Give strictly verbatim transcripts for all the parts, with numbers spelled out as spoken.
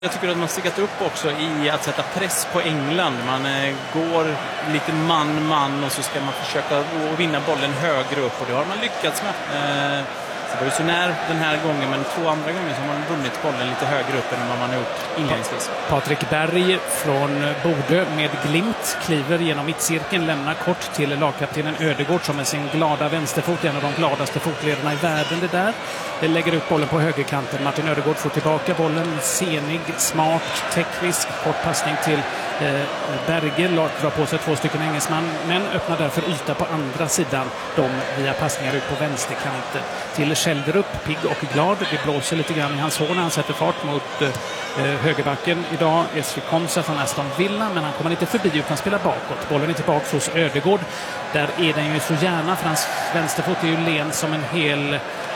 Jag tycker att man stickat upp också i att sätta press på England. Man eh, går lite man-man och så ska man försöka att vinna bollen högre upp. Och det har man lyckats med. Eh, så det var ju så när den här gången, men två andra gånger så har man vunnit bollen lite högre upp än vad man har gjort inledningsvis. Patrik Berg från Bodø med glimt kliver genom mittcirkeln, lämnar kort till lagkaptenen Ödegård som med sin glada vänsterfot, en av de gladaste fotledarna i världen det där. Det lägger upp bollen på högerkanten. Martin Ödegård får tillbaka bollen. Senig, smart, teknisk. Kort passning till eh, Berge. Drar på sig två stycken engelsman. Men öppnar därför yta på andra sidan. De via passningar ut på vänsterkanten. Till Skälderup, pigg och glad. Det blåser lite grann i hans hår när han sätter fart mot eh, högerbacken. Idag är Esri Konsa från Aston Villa. Men han kommer inte förbi utan spelar bakåt. Bollen är tillbaka hos Ödegård. Där är den ju så gärna. För hans vänsterfot är ju len som en hel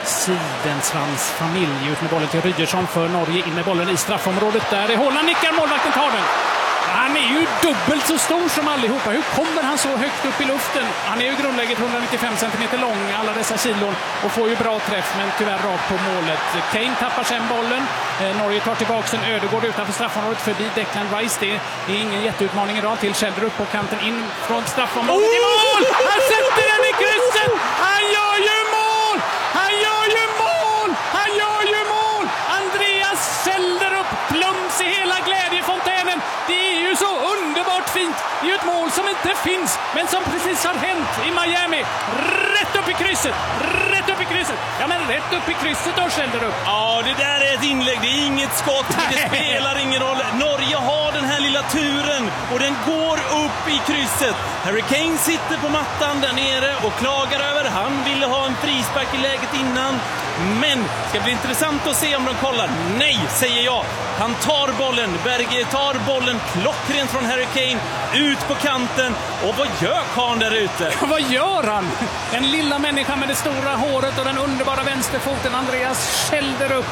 Sidensvans familj. Ut med bollen till Rygersson för Norge. In med bollen i straffområdet. Där är Holland, nickar, målvakten tar den. Han är ju dubbelt så stor som allihopa. Hur kommer han så högt upp i luften? Han är ju grundläget hundranittiofem centimeter lång, alla dessa kilon, och får ju bra träff, men tyvärr rakt på målet. Kane tappar sen bollen. Eh, Norge tar tillbaka en Ödegård utanför straffområdet förbi Declan Rice. Det är ingen jätteutmaning idag till Skälderup på kanten in från straffområdet. Oh! I mål! Han sätter den i krysset! Han gör ju mål! Han gör ju mål! Han gör ju mål! Andreas Skälderup, plums i hela glädjefontänen. Det är ju så underbart fint. Det är ju ett mål som inte finns, men som precis har hänt i Miami. Rätt upp i krysset. Rätt upp i krysset. Ja, men rätt upp i krysset då, Skälderup. Ja, det där är ett inlägg. Det är inget skott. Det spelar ingen roll. Norge har den här lilla turen och den går upp i krysset. Harry Kane sitter på mattan där nere och klagar över. Han ville ha en frispark i läget innan. Men det ska bli intressant att se om de kollar. Nej, säger jag. Han tar bollen. Berge tar bollen klockrent från Harry Kane ut på kanten. Och vad gör Kahn där ute? Vad gör han? Den lilla människan med det stora håret och den underbara vänsterfoten, Andreas Skälderup.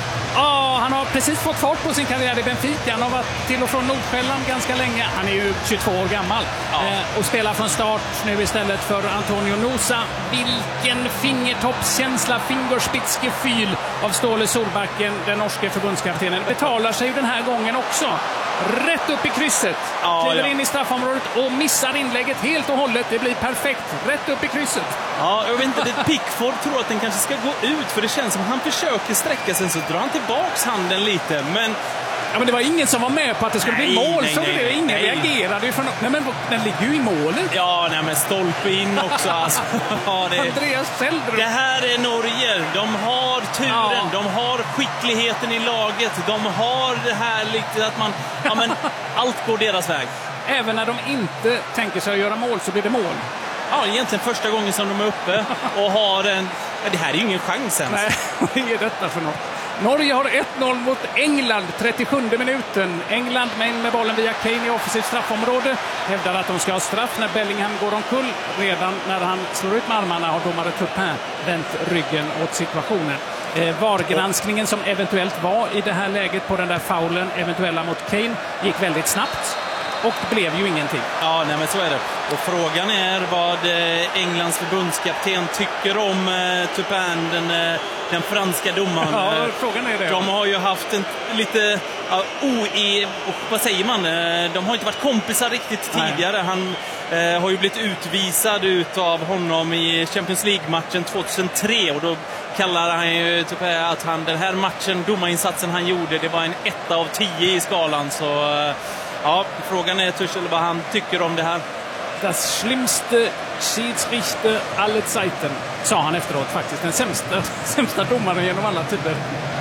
Ja, han har precis fått fart på sin karriär i Benfica. Han har varit till och från Nordsjälland ganska länge. Han är ju tjugotvå år gammal. Ja. Eh, och spelar från start nu istället för Antonio Nusa. Vilken fingertoppskänsla, fingerspitzgefühl av Ståle Solbacken, den norske förbundskaptenen. Betalar sig ju den här gången också. Rätt upp i krysset. Ja, kliver ja. in i straffområdet och missar inlägget helt och hållet. Det blir perfekt. Rätt upp i krysset. Ja, jag vet inte. Det Pickford tror att den kanske ska gå ut. För det känns som att han försöker sträcka sig, så drar han tillbaks handen lite. Men... Ja, men det var ingen som var med på att det skulle nej, bli mål. Nej, så nej, det. Ingen nej. reagerade. Från... Nej, men den ligger ju i målet. Ja, nej, men stolpe in också. Alltså. Ja, det... Andreas Skälderup. Det här är Norge. De har turen. Ja. De har skickligheten i laget. De har det här lite att man... Ja, men allt går deras väg. Även när de inte tänker sig att göra mål så blir det mål. Ja, egentligen första gången som de är uppe och har en... Ja, det här är ju ingen chans ens. Nej, vad är detta för något? Norge har ett noll mot England, trettiosjunde minuten. England med, med bollen via Kane i offensivt straffområde. Hävdar att de ska ha straff när Bellingham går omkull. Redan när han slår ut med armarna har domare Turpin vänt ryggen åt situationen. Eh, VAR-granskningen som eventuellt var i det här läget på den där faulen, eventuella mot Kane, gick väldigt snabbt. Och det blev ju ingenting. Ja, nej, men så är det. Och frågan är vad Englands förbundskapten tycker om eh, Turpin, den, eh, den franska domaren. Ja, frågan är det. De har ju haft en lite ja, oe... Vad säger man? De har inte varit kompisar riktigt tidigare. Nej. Han eh, har ju blivit utvisad ut av honom i Champions League-matchen tjugohundratre. Och då kallar han ju typ att han, den här matchen, domarinsatsen han gjorde, det var en etta av tio i skalan. Så... Eh, Ja, frågan är Tuchel vad han tycker om det här. Das schlimmste Schiedsrichter alle Zeiten, sa han efteråt faktiskt. Den sämsta, sämsta domaren genom alla tider.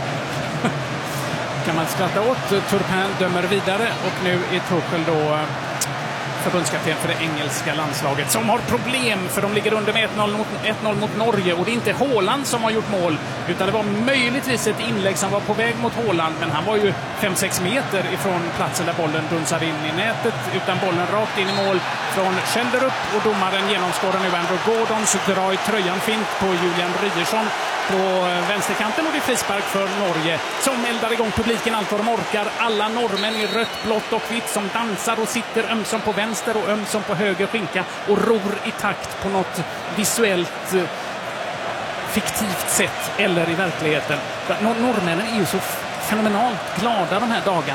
Kan man skratta åt. Turpin dömer vidare och nu är Tuchel då förbundskapten för det engelska landslaget som har problem för de ligger under med ett noll mot, ett noll mot Norge och det är inte Haaland som har gjort mål utan det var möjligtvis ett inlägg som var på väg mot Haaland men han var ju fem sex meter ifrån platsen där bollen dunsade in i nätet utan bollen rakt in i mål från Skälderup och domaren genomskådar nu Andrew Gordon så drar i tröjan fint på Julian Rygersson på vänsterkanten och det är frispark för Norge som eldar igång publiken allt vad de orkar. Alla norrmän i rött, blått och vitt som dansar och sitter ömsom på vänster och ömsom på höger skinka och ror i takt på något visuellt fiktivt sätt eller i verkligheten. Norrmännen är ju så fenomenalt glada de här dagarna.